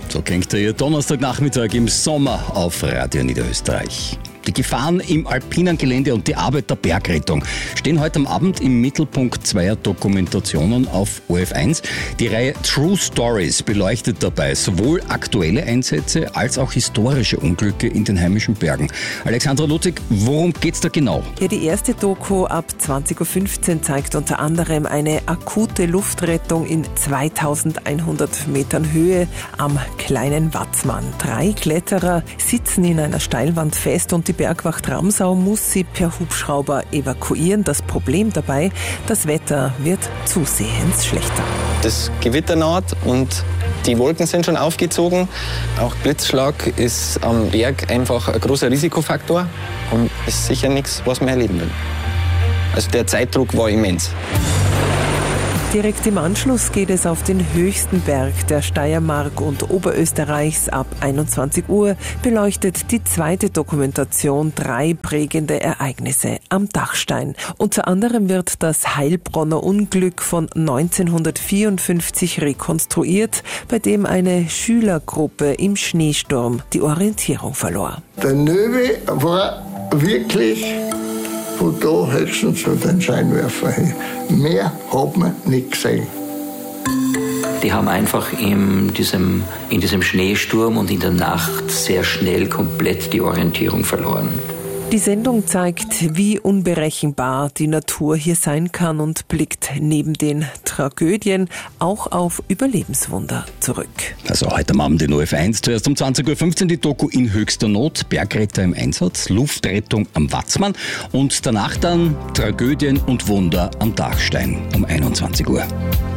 So klingt der Donnerstagnachmittag im Sommer auf Radio Niederösterreich. Die Gefahren im alpinen Gelände und die Arbeit der Bergrettung stehen heute am Abend im Mittelpunkt zweier Dokumentationen auf ORF1. Die Reihe True Stories beleuchtet dabei sowohl aktuelle Einsätze als auch historische Unglücke in den heimischen Bergen. Alexandra Lutzig, worum geht's da genau? Ja, die erste Doku ab 20.15 Uhr zeigt unter anderem eine akute Luftrettung in 2100 Metern Höhe am kleinen Watzmann. 3 Kletterer sitzen in einer Steilwand fest und die Bergwacht Ramsau muss sie per Hubschrauber evakuieren. Das Problem dabei, das Wetter wird zusehends schlechter. Das Gewitter naht und die Wolken sind schon aufgezogen. Auch Blitzschlag ist am Berg einfach ein großer Risikofaktor und ist sicher nichts, was wir erleben will. Also der Zeitdruck war immens. Direkt im Anschluss geht es auf den höchsten Berg der Steiermark und Oberösterreichs. Ab 21 Uhr beleuchtet die zweite Dokumentation 3 prägende Ereignisse am Dachstein. Unter anderem wird das Heilbronner Unglück von 1954 rekonstruiert, bei dem eine Schülergruppe im Schneesturm die Orientierung verlor. Der Löwe war wirklich von da höchstens zu den Scheinwerfer hin. Mehr hat man nicht gesehen. Die haben einfach in diesem Schneesturm und in der Nacht sehr schnell komplett die Orientierung verloren. Die Sendung zeigt, wie unberechenbar die Natur hier sein kann und blickt neben den Tragödien auch auf Überlebenswunder zurück. Also heute am Abend in ORF1, zuerst um 20.15 Uhr die Doku in höchster Not, Bergretter im Einsatz, Luftrettung am Watzmann und danach dann Tragödien und Wunder am Dachstein um 21 Uhr.